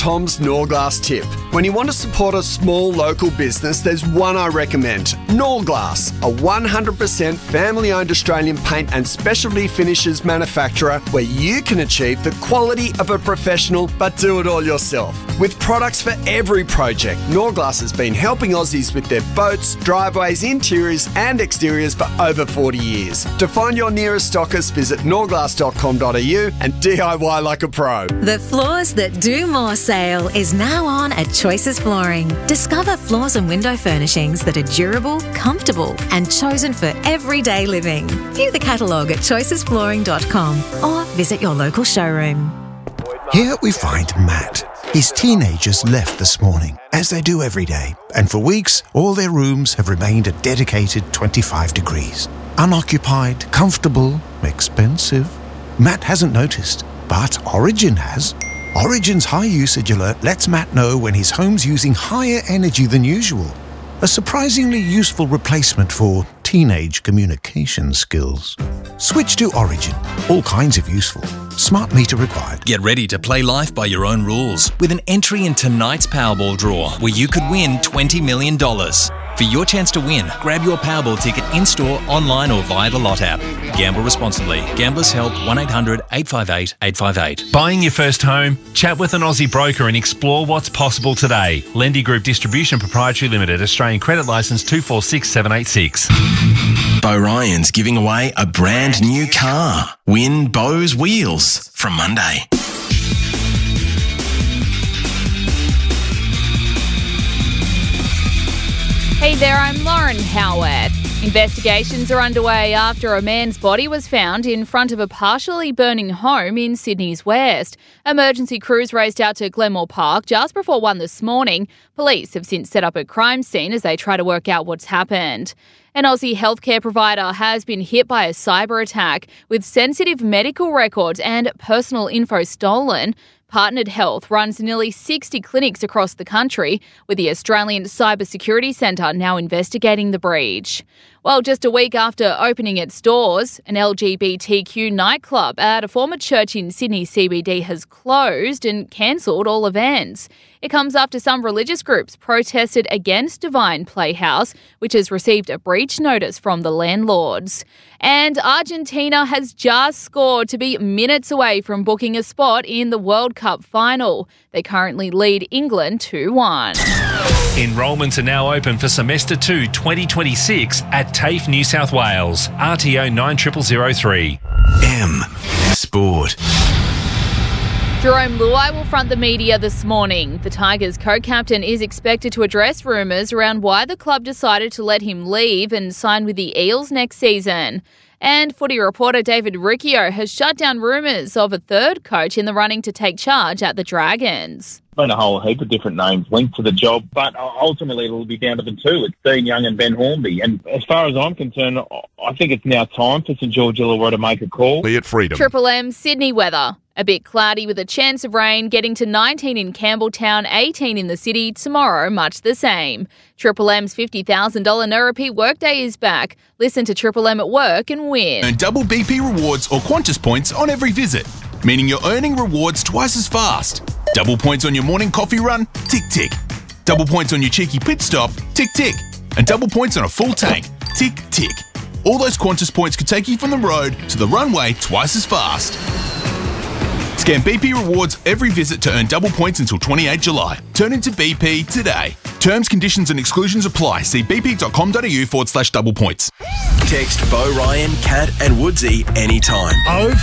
Tom's Norglass tip. When you want to support a small local business, there's one I recommend. Norglass, a 100% family-owned Australian paint and specialty finishes manufacturer where you can achieve the quality of a professional but do it all yourself. With products for every project, Norglass has been helping Aussies with their boats, driveways, interiors and exteriors for over 40 years. To find your nearest stockist, visit norglass.com.au and DIY like a pro. The Floors That Do More sale is now on at Choices Flooring. Discover floors and window furnishings that are durable, comfortable and chosen for everyday living. View the catalogue at choicesflooring.com or visit your local showroom. Here we find Matt. His teenagers left this morning, as they do every day, and for weeks all their rooms have remained a dedicated 25 degrees. Unoccupied, comfortable, expensive. Matt hasn't noticed, but Origin has. Origin's high usage alert lets Matt know when his home's using higher energy than usual. A surprisingly useful replacement for teenage communication skills. Switch to Origin. All kinds of useful. Smart meter required. Get ready to play life by your own rules with an entry in tonight's Powerball draw where you could win $20 million. For your chance to win, grab your Powerball ticket in-store, online or via the Lot app. Gamble responsibly. Gamblers Help 1-800-858-858. Buying your first home? Chat with an Aussie broker and explore what's possible today. Lendy Group Distribution Proprietary Limited, Australian Credit Licence 246786. Bo Ryan's giving away a brand new car. Win Bo's Wheels from Monday. Hey there, I'm Lauren Howard. Investigations are underway after a man's body was found in front of a partially burning home in Sydney's West. Emergency crews raced out to Glenmore Park just before 1 this morning. Police have since set up a crime scene as they try to work out what's happened. An Aussie healthcare provider has been hit by a cyber attack with sensitive medical records and personal info stolen. Partnered Health runs nearly 60 clinics across the country, with the Australian Cybersecurity Centre now investigating the breach. Well, just a week after opening its doors, an LGBTQ nightclub at a former church in Sydney CBD has closed and cancelled all events. It comes after some religious groups protested against Divine Playhouse, which has received a breach notice from the landlords. And Argentina has just scored to be minutes away from booking a spot in the World Cup final. They currently lead England 2-1. Enrolments are now open for Semester 2 2026 at TAFE New South Wales, RTO 90003. M Sport. Jerome Luai will front the media this morning. The Tigers co-captain is expected to address rumours around why the club decided to let him leave and sign with the Eels next season. And footy reporter David Riccio has shut down rumours of a third coach in the running to take charge at the Dragons. Been a whole heap of different names linked to the job, but ultimately it'll be down to the two. It's Dean Young and Ben Hornby. And as far as I'm concerned, I think it's now time for St George Illawarra to make a call. Be it freedom. Triple M Sydney weather. A bit cloudy with a chance of rain, getting to 19 in Campbelltown, 18 in the city. Tomorrow, much the same. Triple M's $50,000 Nurapee workday is back. Listen to Triple M at work and win. Earn double BP rewards or Qantas points on every visit, meaning you're earning rewards twice as fast. Double points on your morning coffee run? Tick, tick. Double points on your cheeky pit stop? Tick, tick. And double points on a full tank? Tick, tick. All those Qantas points could take you from the road to the runway twice as fast. Scan BP rewards every visit to earn double points until 28 July. Turn into BP today. Terms, conditions and exclusions apply. See bp.com.au/double points. Text Bo Ryan, Kat and Woodsy anytime.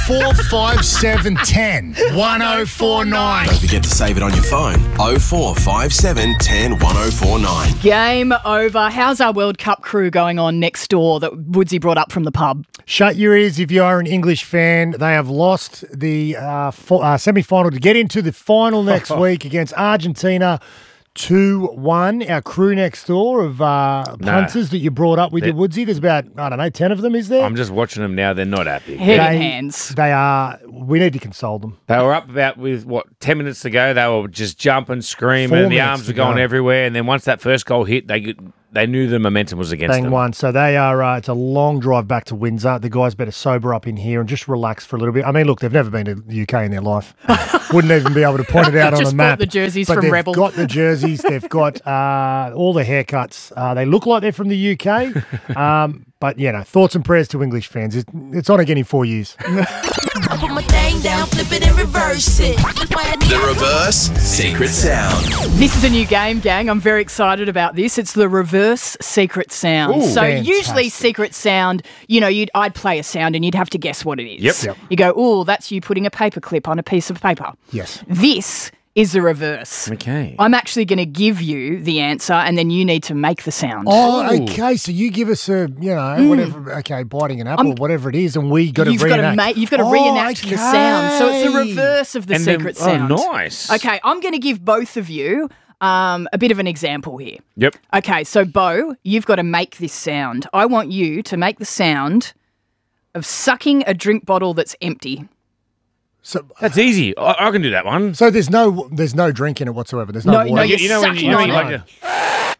045710 1049. Don't forget to save it on your phone. 0457 10 1049. Game over. How's our World Cup crew going on next door that Woodsy brought up from the pub? Shut your ears if you are an English fan. They have lost the semi-final to get into the final next week against Argentina. 2-1. Our crew next door of punters that you brought up with your Woodsy, there's about, 10 of them, is there? I'm just watching them now. They're not happy. Head in hands. They are. We need to console them. They were up about 10 minutes ago. They were just jumping, screaming. The arms were going everywhere. And then once that first goal hit, they they knew the momentum was against Bang them. one. So they are, it's a long drive back to Windsor. The guys better sober up in here and just relax for a little bit. I mean, look, they've never been to the UK in their life. Wouldn't even be able to point it out on Just a map. bought the jerseys But from they've Rebel. got the jerseys. They've got all the haircuts. They look like they're from the UK. But, thoughts and prayers to English fans. It's on again in 4 years. I put my thing down, flip it and reverse it. The reverse secret sound. This is a new game, gang. I'm very excited about this. It's the reverse secret sound. Ooh, so fantastic. usually secret sound, I'd play a sound and you'd have to guess what it is. Yep. You go, oh, that's you putting a paperclip on a piece of paper. Yes. This is the reverse. Okay. I'm actually going to give you the answer and then you need to make the sound. Oh, okay. So you give us a, whatever, okay, biting an apple, whatever it is, and we got to reenact. You've got to reenact the sound. So it's the reverse of the And secret then- sound. Oh, nice. Okay, I'm going to give both of you a bit of an example here. Yep. Okay, so Bo, you've got to make this sound. I want you to make the sound of sucking a drink bottle that's empty. So That's easy. I can do that one. So there's no drink in it whatsoever. There's no No, water. you're You know when sucking you on like it. to-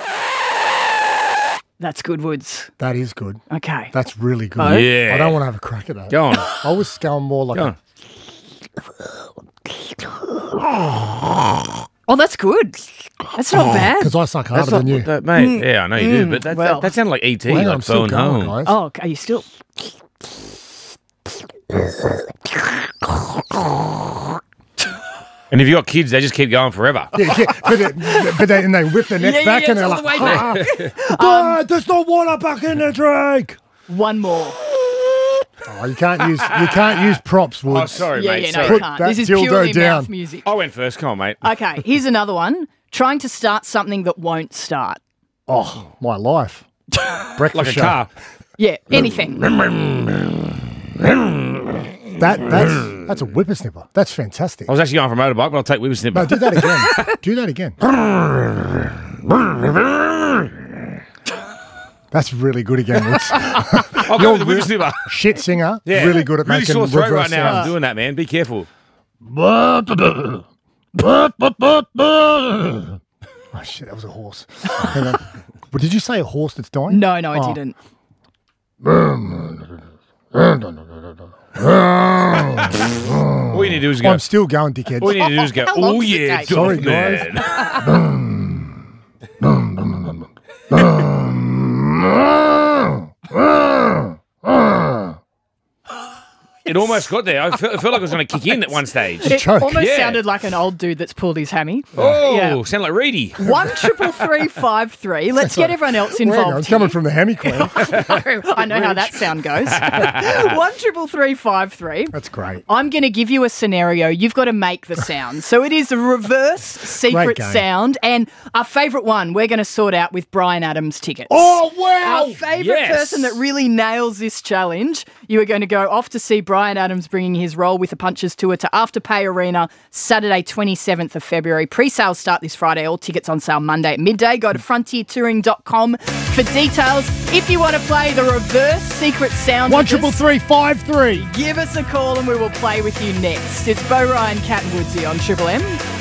That's good, Woods. That is good. Okay. That's really good. Oh? Yeah. I don't want to have a crack at that. Go on. I was going more like Go on. Oh, that's good. That's not bad. because I suck harder That's not than you. that, mate. Yeah, I know you do, but that sounded like ET, Well, hang on, like I'm still phone going, home. guys. Oh, are you still? And if you got kids, they just keep going forever. Yeah, but they whip their neck Yeah, back yeah, and they're it's all like, the way back. Dad, there's no water back in the drink. One more. Oh, you can't use props, Woods. Oh, sorry, Yeah, mate. yeah, no, sorry. you Put can't. that This is dildo purely down. mouth music. I went first. Come on, mate. Okay, here's another one. Trying to start something that won't start. Oh, my life. Breakfast Like a show. car. Yeah, anything. That's a whippersnipper. That's fantastic. I was actually going for a motorbike, but I'll take whippersnipper. No, do that again. Do that again. That's really good again, Woods. I'll go with the whippersnipper. Shit singer. Yeah. Really good at really making sore throat reverse right now. I'm sounds. doing that, man. Be careful. Oh, shit, that was a horse. Hang on. Well, did you say a horse that's dying? No, I Oh. didn't. All you need to do is go. I'm still going, dickheads. All you need to do is go. How long Oh does it yeah, take? Sorry, It almost got there. I felt like it was going to kick in at one stage. It choke. almost Yeah. sounded like an old dude that's pulled his hammy. Oh, Yeah. sound like Reedy. 1-333-5-3. Let's get everyone else Hang on, involved. it's coming from the hammy queen. I know how that sound goes. 1-333-5-3. That's great. I'm going to give you a scenario. You've got to make the sound. So it is a reverse secret game. sound. And our favourite one, we're going to sort out with Brian Adams tickets. Oh, wow. Our favourite Yes. person that really nails this challenge, you are going to go off to see Brian Adams bringing his Roll with the Punches tour to Afterpay Arena Saturday 27th of February. Pre-sales start this Friday. All tickets on sale Monday at midday. Go to frontiertouring.com for details. If you want to play the reverse secret sound with us, 1-333-5-3. give us a call and we will play with you next. It's Bo Ryan, Cat and Woodsy on Triple M.